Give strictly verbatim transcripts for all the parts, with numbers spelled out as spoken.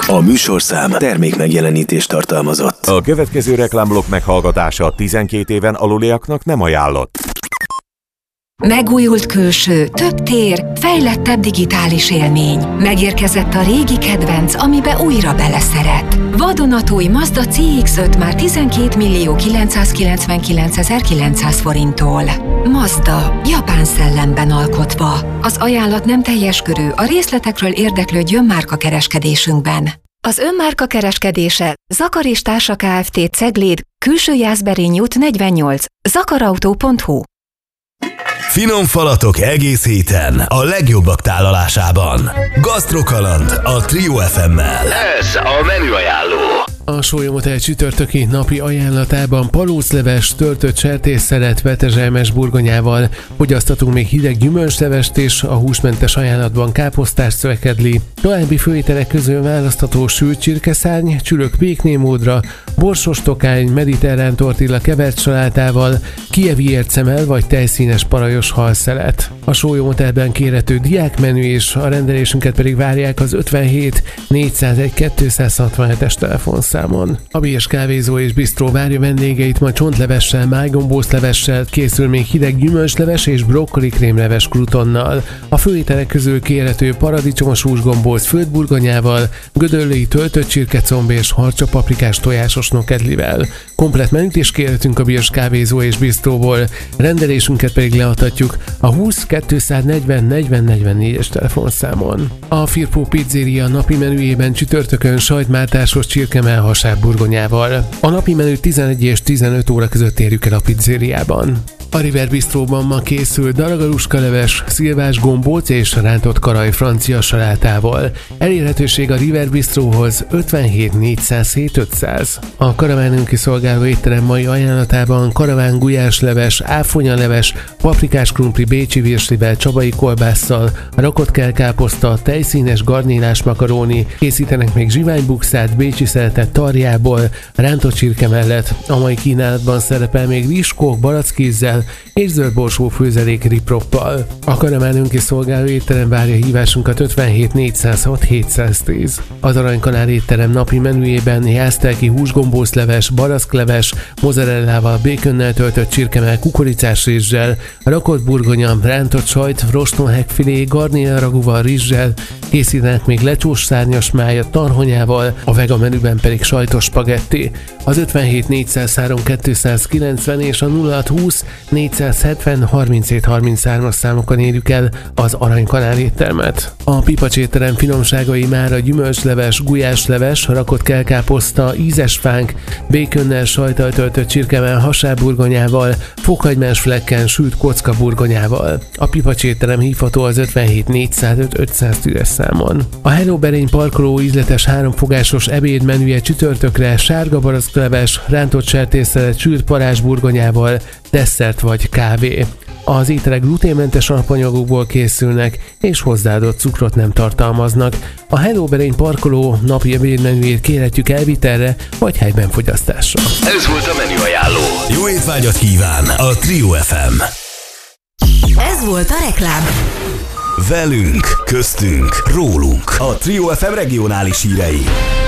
A műsorszám termék megjelenítést tartalmazott. A következő reklámblokk meghallgatása tizenkét éven aluliaknak nem ajánlott. Megújult külső, több tér, fejlettebb digitális élmény. Megérkezett a régi kedvenc, amibe újra beleszeret. Vadonatúj Mazda cé iksz öt már tizenkét millió kilencszázkilencvenkilencezer-kilencszáz forinttól. Mazda, japán szellemben alkotva. Az ajánlat nem teljes körű, a részletekről érdeklődjön márkakereskedésünkben. Az önmárka kereskedése Zakar és Társa Kft. Cegléd, Külső Jászberény út negyvennyolc, zakarautó pont hu. Finom falatok egész héten a legjobbak tálalásában. Gasztrokaland a Trio ef emmel. Ez a menüajánló. A Sólyomhotel csütörtöki napi ajánlatában palócleves, töltött sertésszelet, petezselmes burgonyával, fogyasztatunk még hideg gyümölcslevest és a húsmentes ajánlatban káposztás szövekedli. További főételek közül választható sült csirkeszárny, csülök péknémódra, borsos tokány, mediterrán tortilla kevert salátával, kievi ércemel vagy tejszínes parajos halszelet. A Sólyomhotelben kérhető diákmenü és a rendelésünket pedig várják az ötvenhét négyszázegy kétszázhatvanhetes telefonszámon. A Biés kávézó és bisztró várja vendégeit ma csontlevessel, májgombóclevessel, készül még hideg gyümölcsleves és brokkoli krémleves krutonnal. A főételek közül kérhető paradicsomos húsgombóc földburgonyával, gödöllői töltött csirkecomb és harcsapaprikás tojásos nokedlivel. Komplett menüt is kérhetünk a Biés kávézó és bisztróból, rendelésünket pedig leadhatjuk a húsz kétszáznegyven negyven negyvennégyes telefonszámon. A Firpo Pizzeria napi menüjében csütörtökön sajtmártásos csirkemell hasábburgonyával. A napi menü tizenegy és tizenöt óra között érjük el a pizzériában. A River Bistróban ma készül daragaluskaleves, szilvás gombóc és rántott karaj francia salátával. Elérhetőség a River Bistróhoz ötvenhét négyszázhét ötszáz. A karavánunk kiszolgáló étterem mai ajánlatában karaván gulyásleves, áfonyaleves, paprikás krumpli bécsi virslivel, csabai kolbásszal, rakott kelkáposzta, tejszínes garnélás makaróni, készítenek még zsiványbukszát, bécsi szeletet tarjából, rántott csirke mellett. A mai kínálatban szerepel még rizskók barackkézzel és zöldborsó főzelék riproppal. A karavánunk kiszolgáló étterem várja hívásunkat ötvenhét négyszázhat hétszáztíz. Az Aranykanál étterem napi menüjében jásztelki húsgombócleves, barackleves, mozzarellával, békönnel töltött csirkemell kukoricás rizssel, rakott burgonya, rántott sajt, rostonhegfilé, garnélaragúval, rizssel, készítenek még lecsós szárnyas mája tarhonyával, a vega menüben pedig sajtos spagetti. Az ötvenhét négyszázhárom kétszázkilencven és a nulla hatszázhúsz négyszázhetven harminchét harminchárom-as számokon érjük el az Aranykanál éttermet. A Pipacs étterem finomságai már a gyümölcsleves, gulyásleves, rakott kelkáposzta, ízesfánk, békönnel, sajttal töltött csirkemell hasábburgonyával, fokhagymás flekken sült kocka burgonyával. A Pipacs étterem hívható az ötvenhét négyszázöt ötszáztízes számon. A Hello Berény parkoló ízletes háromfogásos ebéd menüje csütörtökre sárga barackleves, rántott sertészelet sült parázsburgonyával, desszert vagy kávé. Az ételek gluténmentes alapanyagokból készülnek, és hozzáadott cukrot nem tartalmaznak. A Hello Berény parkoló napi ebédmenüjét kérhetjük elvitelre, vagy helyben fogyasztásra. Ez volt a menüajánló. Jó étvágyat kíván a Trio ef em. Ez volt a reklám. Velünk, köztünk, rólunk. A Trio ef em regionális hírei.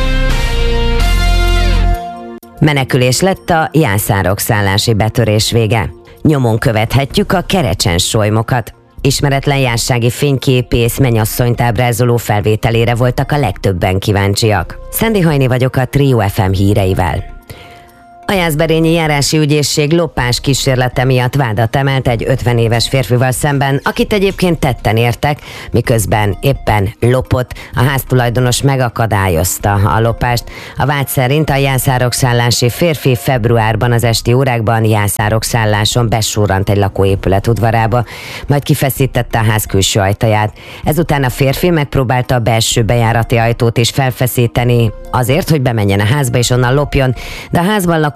Menekülés lett a jászárok szállási betörés vége. Nyomon követhetjük a kerecsens solymokat. Ismeretlen jászsági fényképész mennyasszonyt ábrázoló felvételére voltak a legtöbben kíváncsiak. Szendi Hajni vagyok a Trio ef em híreivel. A Jászberényi Járási Ügyészség lopás kísérlete miatt vádat emelt egy ötven éves férfival szemben, akit egyébként tetten értek, miközben éppen lopott. A háztulajdonos megakadályozta a lopást. A vád szerint a jászárokszállási férfi februárban az esti órákban jászárokszálláson besurrant egy lakóépület udvarába, majd kifeszítette a ház külső ajtaját. Ezután a férfi megpróbálta a belső bejárati ajtót is felfeszíteni, azért, hogy bemenjen a házba és onnan lopjon, de a házban lakó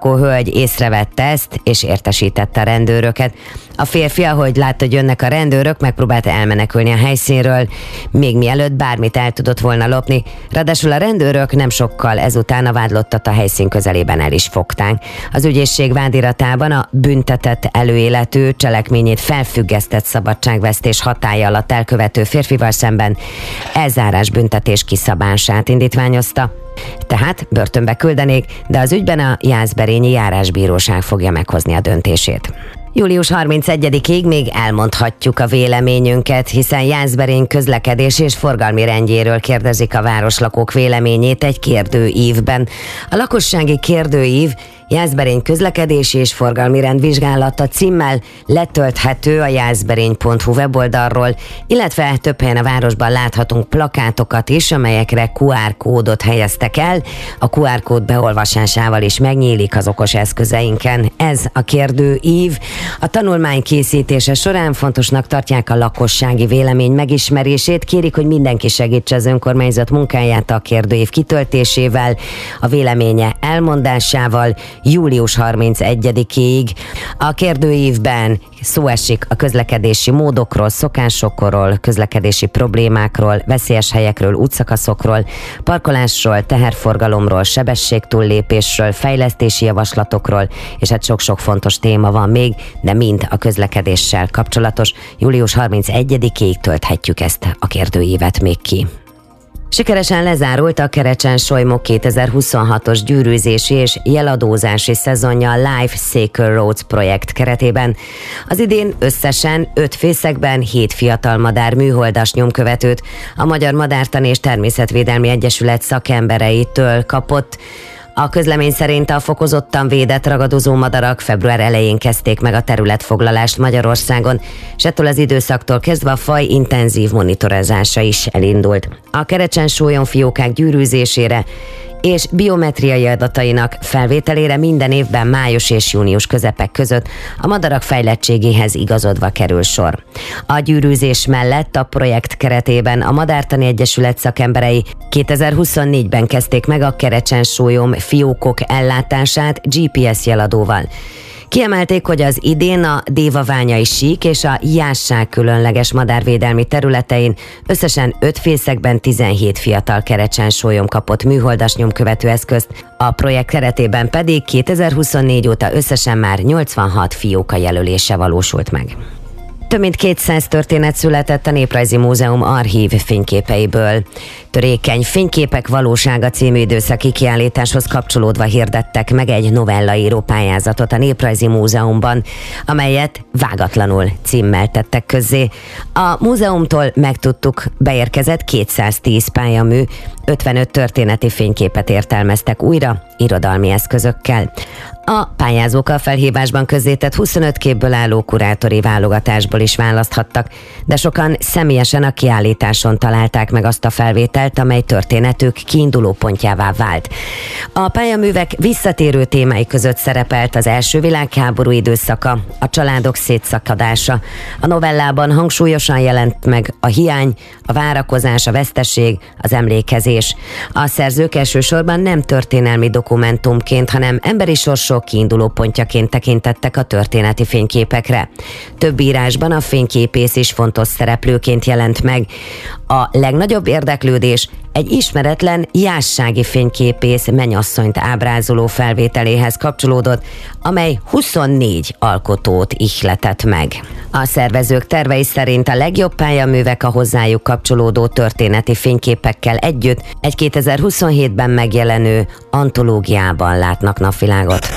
lakó hölgy észrevette ezt, és értesítette a rendőröket. A férfi, ahogy látta, hogy jönnek a rendőrök, megpróbált elmenekülni a helyszínről, még mielőtt bármit el tudott volna lopni. Ráadásul a rendőrök nem sokkal ezután a vádlottat a helyszín közelében el is fogták. Az ügyészség vádiratában a büntetett előéletű cselekményét felfüggesztett szabadságvesztés hatálya alatt elkövető férfival szemben elzárás büntetés kiszabását indítványozta. Tehát börtönbe küldenék, de az ügyben a Jászberényi Járásbíróság fogja meghozni a döntését. július harmincegyedikéig még elmondhatjuk a véleményünket, hiszen Jászberény közlekedés és forgalmi rendjéről kérdezik a városlakók véleményét egy kérdőívben. A lakossági kérdőív Jászberény közlekedési és forgalmi rendvizsgálata címmel letölthető a jászberény pont hu weboldalról, illetve több helyen a városban láthatunk plakátokat is, amelyekre kú ár kódot helyeztek el. A kú ár kód beolvasásával is megnyílik az okos eszközeinken. Ez a kérdőív. A tanulmány készítése során fontosnak tartják a lakossági vélemény megismerését, kérik, hogy mindenki segítse az önkormányzat munkáját a kérdőív kitöltésével, a véleménye elmondásával, július harmincegyedikéig. A kérdőívben szó esik a közlekedési módokról, szokásokról, közlekedési problémákról, veszélyes helyekről, útszakaszokról, parkolásról, teherforgalomról, sebességtúllépésről, fejlesztési javaslatokról, és hát sok-sok fontos téma van még, de mind a közlekedéssel kapcsolatos. július harmincegyedikéig tölthetjük ezt a kérdőívet még ki. Sikeresen lezárult a Kerecsen-Solymok kétezer-huszonhatos gyűrűzési és jeladózási szezonja a Life Cycle Roads projekt keretében. Az idén összesen öt fészekben hét fiatal madár műholdas nyomkövetőt a Magyar Madártani és Természetvédelmi Egyesület szakembereitől kapott. A közlemény szerint a fokozottan védett ragadozó madarak február elején kezdték meg a területfoglalást Magyarországon, és ettől az időszaktól kezdve a faj intenzív monitorozása is elindult. A Kerecsen-Sólyon fiókák gyűrűzésére és biometriai adatainak felvételére minden évben május és június közepek között a madarak fejlettségéhez igazodva kerül sor. A gyűrűzés mellett a projekt keretében a Madártani Egyesület szakemberei kétezer-huszonnégyben kezdték meg a Kerecsen-Sólyom fiókok ellátását gé pé es jeladóval. Kiemelték, hogy az idén a Dévaványai sík és a Jásság különleges madárvédelmi területein összesen öt fészekben tizenhét fiatal Kerecsen-Sólyom kapott műholdas nyomkövető eszközt, a projekt keretében pedig kétezer-huszonnégy óta összesen már nyolcvanhat fióka jelölése valósult meg. Több mint kétszáz történet született a Néprajzi Múzeum archív fényképeiből. Törékeny fényképek valósága című időszaki kiállításhoz kapcsolódva hirdettek meg egy novellaíró pályázatot a Néprajzi Múzeumban, amelyet Vágatlanul címmel tettek közzé. A múzeumtól megtudtuk, beérkezett kétszáztíz pályamű, ötvenöt történeti fényképet értelmeztek újra irodalmi eszközökkel. A pályázók a felhívásban közzétett huszonöt képből álló kurátori válogatásból is választhattak, de sokan személyesen a kiállításon találták meg azt a felvételt, amely történetük kiinduló pontjává vált. A pályaművek visszatérő témái között szerepelt az első világháború időszaka, a családok szétszakadása. A novellában hangsúlyosan jelent meg a hiány, a várakozás, a veszteség, az emlékezés. A szerzők elsősorban nem történelmi dokumentumként, hanem emberi sorsok kiinduló pontjaként tekintettek a történeti fényképekre. Több írásban a fényképész is fontos szereplőként jelent meg. A legnagyobb érdeklődés egy ismeretlen jássági fényképész mennyasszonyt ábrázoló felvételéhez kapcsolódott, amely huszonnégy alkotót ihletett meg. A szervezők tervei szerint a legjobb pályaművek a hozzájuk kapcsolódó történeti fényképekkel együtt egy kétezer-huszonhétben megjelenő antológiában látnak napvilágot.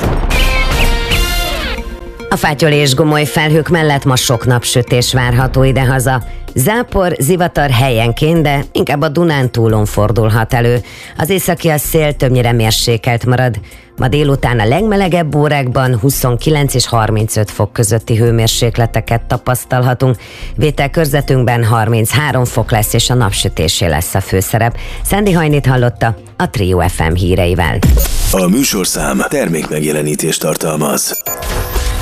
A fátyol és gomoly felhők mellett ma sok napsütés várható idehaza. Zápor, zivatar helyenként, de inkább a Dunántúlon fordulhat elő. Az északi a szél többnyire mérsékelt marad. Ma délután a legmelegebb órákban huszonkilenc és harmincöt fok közötti hőmérsékleteket tapasztalhatunk. Vételkörzetünkben harminchárom fok lesz, és a napsütésé lesz a főszerep. Szendi Hajnit hallotta a Trio ef em híreivel. A műsorszám termékmegjelenítést tartalmaz.